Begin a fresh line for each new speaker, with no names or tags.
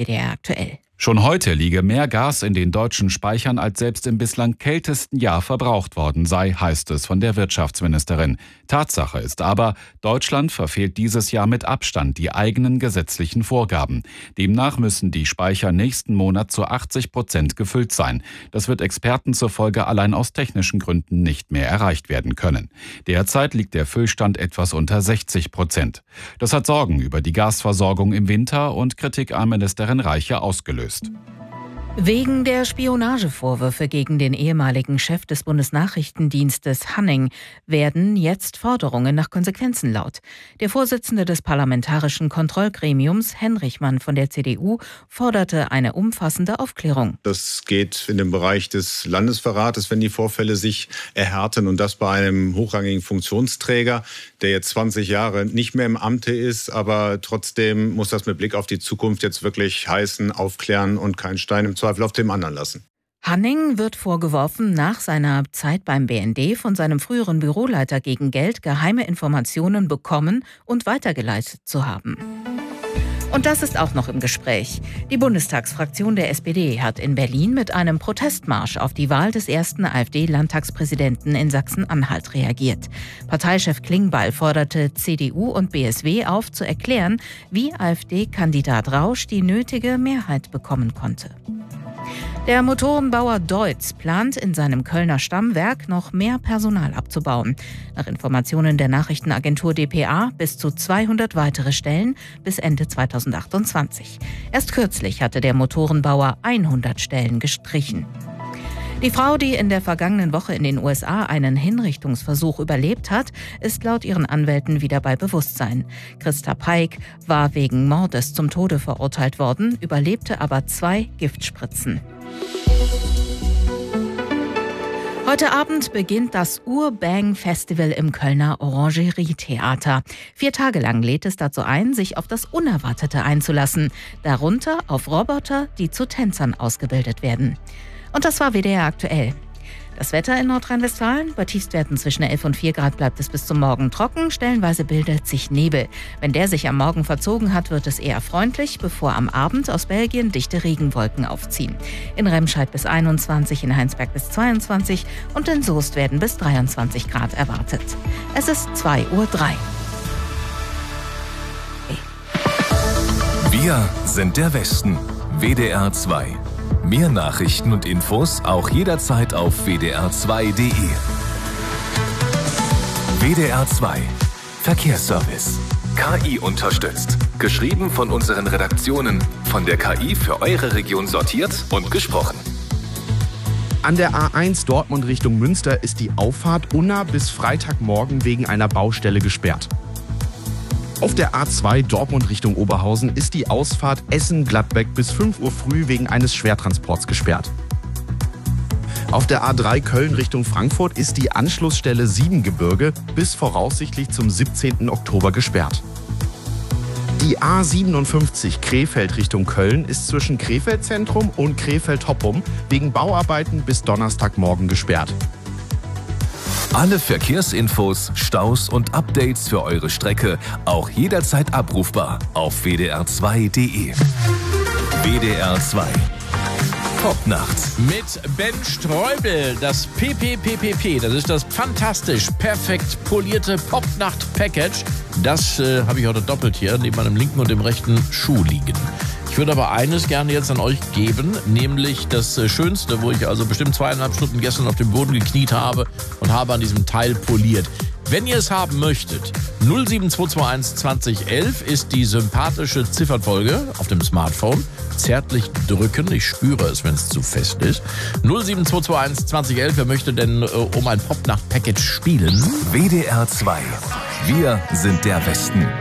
WDR aktuell.
Schon heute liege mehr Gas in den deutschen Speichern, als selbst im bislang kältesten Jahr verbraucht worden sei, heißt es von der Wirtschaftsministerin. Tatsache ist aber, Deutschland verfehlt dieses Jahr mit Abstand die eigenen gesetzlichen Vorgaben. Demnach müssen die Speicher nächsten Monat zu 80% gefüllt sein. Das wird Experten zufolge allein aus technischen Gründen nicht mehr erreicht werden können. Derzeit liegt der Füllstand etwas unter 60%. Das hat Sorgen über die Gasversorgung im Winter und Kritik an Ministerin Reiche ausgelöst.
Wegen der Spionagevorwürfe gegen den ehemaligen Chef des Bundesnachrichtendienstes Hanning werden jetzt Forderungen nach Konsequenzen laut. Der Vorsitzende des Parlamentarischen Kontrollgremiums, Henrichmann von der CDU, forderte eine umfassende Aufklärung.
Das geht in den Bereich des Landesverrates, wenn die Vorfälle sich erhärten, und das bei einem hochrangigen Funktionsträger, der jetzt 20 Jahre nicht mehr im Amte ist, aber trotzdem muss das mit Blick auf die Zukunft jetzt wirklich heißen, aufklären und keinen Stein im Zweifel auf dem anderen lassen.
Hanning wird vorgeworfen, nach seiner Zeit beim BND von seinem früheren Büroleiter gegen Geld geheime Informationen bekommen und weitergeleitet zu haben. Und das ist auch noch im Gespräch. Die Bundestagsfraktion der SPD hat in Berlin mit einem Protestmarsch auf die Wahl des ersten AfD-Landtagspräsidenten in Sachsen-Anhalt reagiert. Parteichef Klingbeil forderte CDU und BSW auf, zu erklären, wie AfD-Kandidat Rausch die nötige Mehrheit bekommen konnte. Der Motorenbauer Deutz plant in seinem Kölner Stammwerk noch mehr Personal abzubauen. Nach Informationen der Nachrichtenagentur dpa bis zu 200 weitere Stellen bis Ende 2028. Erst kürzlich hatte der Motorenbauer 100 Stellen gestrichen. Die Frau, die in der vergangenen Woche in den USA einen Hinrichtungsversuch überlebt hat, ist laut ihren Anwälten wieder bei Bewusstsein. Christa Peik war wegen Mordes zum Tode verurteilt worden, überlebte aber 2 Giftspritzen. Heute Abend beginnt das Urbang-Festival im Kölner Orangerie-Theater. 4 Tage lang lädt es dazu ein, sich auf das Unerwartete einzulassen. Darunter auf Roboter, die zu Tänzern ausgebildet werden. Und das war WDR aktuell. Das Wetter in Nordrhein-Westfalen: bei Tiefstwerten zwischen 11 und 4 Grad bleibt es bis zum Morgen trocken. Stellenweise bildet sich Nebel. Wenn der sich am Morgen verzogen hat, wird es eher freundlich, bevor am Abend aus Belgien dichte Regenwolken aufziehen. In Remscheid bis 21, in Heinsberg bis 22 und in Soest werden bis 23 Grad erwartet. Es ist 2:03 Uhr.
Wir sind der Westen. WDR 2. Mehr Nachrichten und Infos auch jederzeit auf wdr2.de. WDR 2. Verkehrsservice. KI unterstützt. Geschrieben von unseren Redaktionen. Von der KI für eure Region sortiert und gesprochen.
An der A1 Dortmund Richtung Münster ist die Auffahrt Unna bis Freitagmorgen wegen einer Baustelle gesperrt. Auf der A2 Dortmund Richtung Oberhausen ist die Ausfahrt Essen-Gladbeck bis 5 Uhr früh wegen eines Schwertransports gesperrt. Auf der A3 Köln Richtung Frankfurt ist die Anschlussstelle Siebengebirge bis voraussichtlich zum 17. Oktober gesperrt. Die A57 Krefeld Richtung Köln ist zwischen Krefeld Zentrum und Krefeld Hoppum wegen Bauarbeiten bis Donnerstagmorgen gesperrt.
Alle Verkehrsinfos, Staus und Updates für eure Strecke auch jederzeit abrufbar auf wdr2.de. WDR 2. Popnacht.
Mit Ben Streubel, das PPPPP, das ist das fantastisch perfekt polierte Popnacht-Package. Das habe ich heute doppelt hier neben meinem linken und dem rechten Schuh liegen. Ich würde aber eines gerne jetzt an euch geben, nämlich das Schönste, wo ich also bestimmt 2,5 Stunden gestern auf dem Boden gekniet habe und habe an diesem Teil poliert. Wenn ihr es haben möchtet, 07221 2011 ist die sympathische Ziffernfolge auf dem Smartphone. Zärtlich drücken, ich spüre es, wenn es zu fest ist. 07221 2011, wer möchte denn um ein Popnacht-Package spielen?
WDR 2. Wir sind der Westen.